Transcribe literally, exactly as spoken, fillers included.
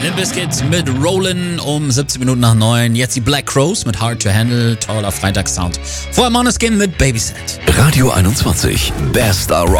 Limp Bizkit mit Rollin' um siebzehn Minuten nach neun. Jetzt die Black Crowes mit Hard to Handle, toller Freitagssound. Vorher Måneskin mit Babysit. Radio einundzwanzig, Best Rock.